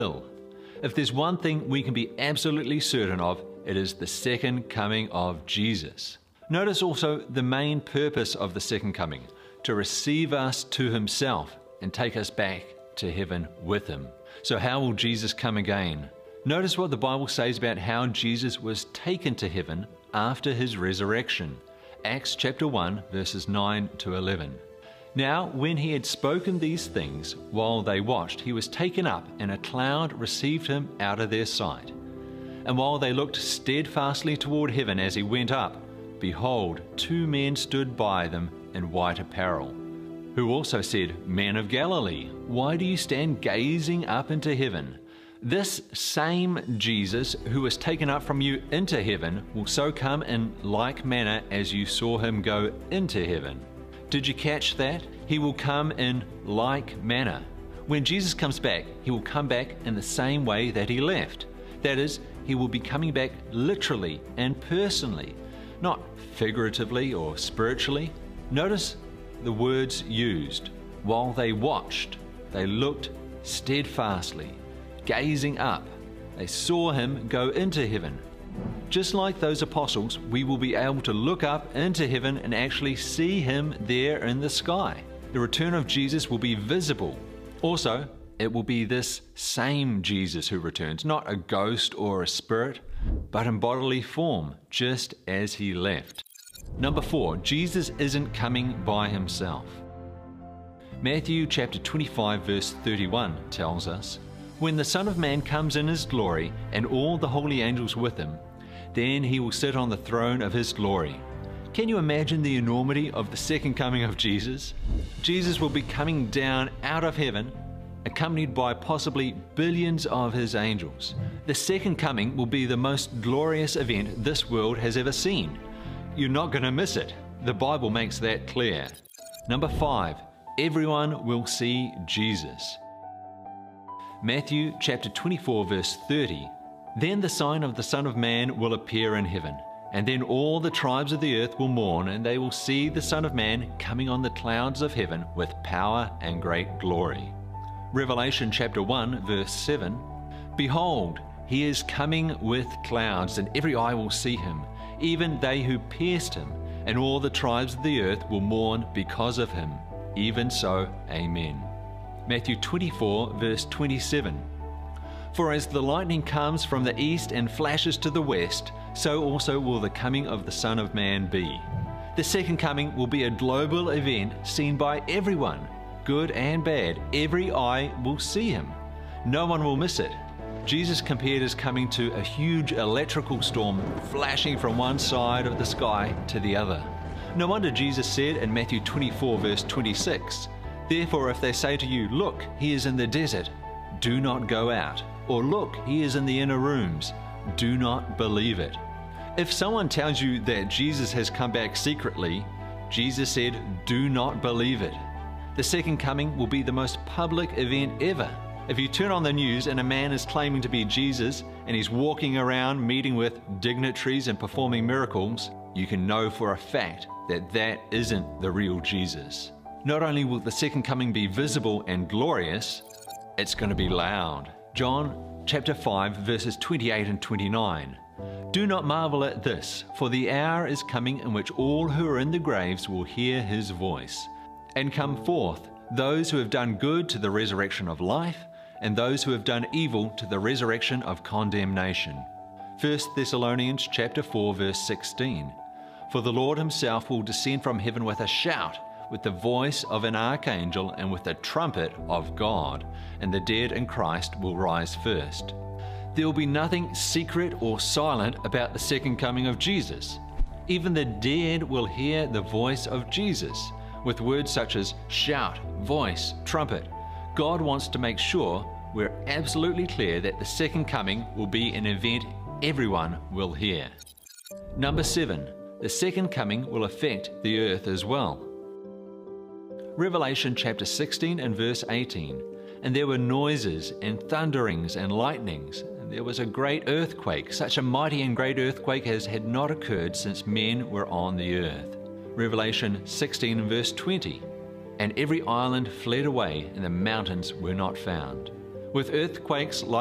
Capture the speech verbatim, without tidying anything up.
If there's one thing we can be absolutely certain of, it is the second coming of Jesus. Notice also the main purpose of the second coming, to receive us to himself and take us back to heaven with him. So how will Jesus come again? Notice what the Bible says about how Jesus was taken to heaven after his resurrection. Acts chapter one, verses nine to eleven. Now, when he had spoken these things, while they watched, he was taken up, and a cloud received him out of their sight. And while they looked steadfastly toward heaven as he went up, behold, two men stood by them in white apparel, who also said, Men of Galilee, why do you stand gazing up into heaven? This same Jesus who was taken up from you into heaven will so come in like manner as you saw him go into heaven. Did you catch that? He will come in like manner. When Jesus comes back, he will come back in the same way that he left. That is, he will be coming back literally and personally, not figuratively or spiritually. Notice the words used. While they watched, they looked steadfastly, gazing up. They saw him go into heaven. Just like those apostles, we will be able to look up into heaven and actually see him there in the sky. The return of Jesus will be visible. Also, it will be this same Jesus who returns, not a ghost or a spirit, but in bodily form, just as he left. Number four, Jesus isn't coming by himself. Matthew chapter twenty-five verse thirty-one tells us, When the Son of Man comes in his glory and all the holy angels with him, then he will sit on the throne of his glory. Can you imagine the enormity of the second coming of Jesus? Jesus will be coming down out of heaven, accompanied by possibly billions of his angels. The second coming will be the most glorious event this world has ever seen. You're not going to miss it. The Bible makes that clear. Number five, everyone will see Jesus. Matthew chapter twenty-four verse thirty. Then the sign of the Son of Man will appear in heaven, and then all the tribes of the earth will mourn, and they will see the Son of Man coming on the clouds of heaven with power and great glory. Revelation chapter one verse seven. Behold, he is coming with clouds, and every eye will see him, even they who pierced him, and all the tribes of the earth will mourn because of him. Even so, amen. Matthew twenty-four verse twenty-seven. For as the lightning comes from the east and flashes to the west, so also will the coming of the Son of Man be. The second coming will be a global event seen by everyone, good and bad. Every eye will see him. No one will miss it. Jesus compared his coming to a huge electrical storm flashing from one side of the sky to the other. No wonder Jesus said in Matthew twenty-four verse twenty-six, Therefore if they say to you, Look, he is in the desert, do not go out. Or look, he is in the inner rooms, do not believe it. If someone tells you that Jesus has come back secretly, Jesus said, do not believe it. The second coming will be the most public event ever. If you turn on the news and a man is claiming to be Jesus and he's walking around meeting with dignitaries and performing miracles, you can know for a fact that that isn't the real Jesus. Not only will the second coming be visible and glorious, it's going to be loud. John chapter five verses twenty-eight and twenty-nine. Do not marvel at this, for the hour is coming in which all who are in the graves will hear his voice, and come forth, those who have done good to the resurrection of life, and those who have done evil to the resurrection of condemnation. First Thessalonians chapter four verse sixteen. For the Lord himself will descend from heaven with a shout, with the voice of an archangel, and with the trumpet of God, and the dead in Christ will rise first. There will be nothing secret or silent about the second coming of Jesus. Even the dead will hear the voice of Jesus, with words such as shout, voice, trumpet. God wants to make sure we're absolutely clear that the second coming will be an event everyone will hear. Number seven, the second coming will affect the earth as well. Revelation chapter sixteen and verse eighteen. And there were noises and thunderings and lightnings, and there was a great earthquake. Such a mighty and great earthquake as had not occurred since men were on the earth. Revelation sixteen and verse twenty. And every island fled away, and the mountains were not found. With earthquakes like